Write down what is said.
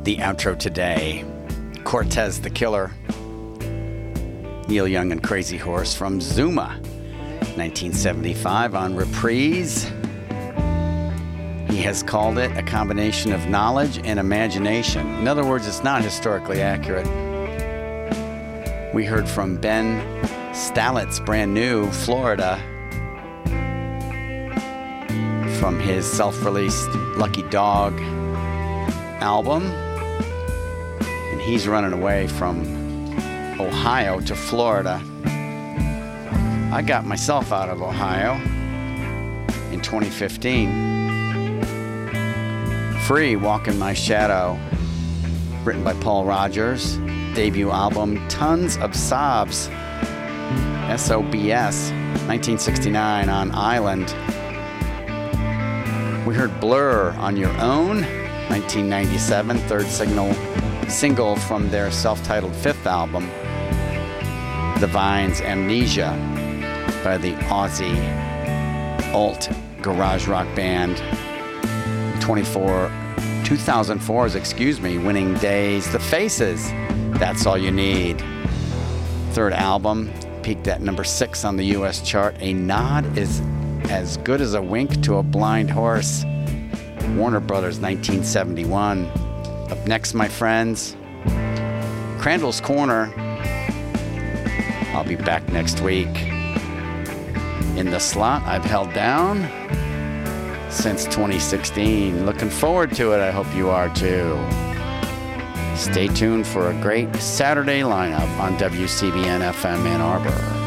The outro today, Cortez the Killer, Neil Young and Crazy Horse from Zuma, 1975 on Reprise. He has called it a combination of knowledge and imagination. In other words, it's not historically accurate. We heard from Ben Stalitz, brand new, Florida, from his self-released Lucky Dog album. And he's running away from Ohio to Florida. I got myself out of Ohio in 2015. Free, Walk in My Shadow, written by Paul Rogers. Debut album, Tons of Sobs, S-O-B-S, 1969 on Island. We heard Blur, On Your Own, 1997, third single from their self-titled fifth album. The Vines, Amnesia, by the Aussie alt garage rock band. 2004's, Winning Days, The Faces, That's All You Need. Third album, peaked at number 6 on the US chart. A Nod Is As Good as a Wink to a Blind Horse, Warner Brothers, 1971. Up next, my friends, Crandall's Corner. I'll be back next week. In the slot I've held down since 2016. Looking forward to it. I hope you are too. Stay tuned for a great Saturday lineup on WCBN FM Ann Arbor.